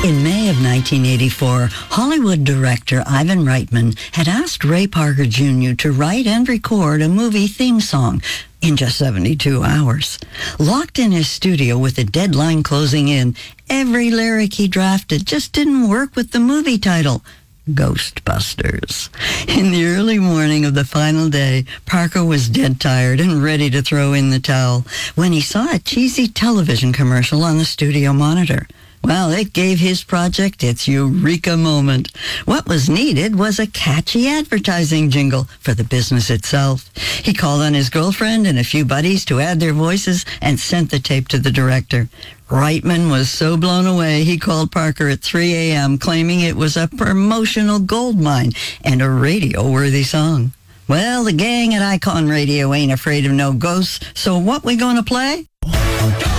In May of 1984, Hollywood director Ivan Reitman had asked Ray Parker Jr. to write and record a movie theme song in just 72 hours. Locked in his studio with the deadline closing in, every lyric he drafted just didn't work with the movie title, Ghostbusters. In the early morning of the final day, Parker was dead tired and ready to throw in the towel when he saw a cheesy television commercial on the studio monitor. Well, it gave his project its eureka moment. What was needed was a catchy advertising jingle for the business itself. He called on his girlfriend and a few buddies to add their voices and sent the tape to the director. Reitman was so blown away, he called Parker at 3 a.m., claiming it was a promotional goldmine and a radio-worthy song. Well, the gang at Icon Radio ain't afraid of no ghosts, so what we gonna play?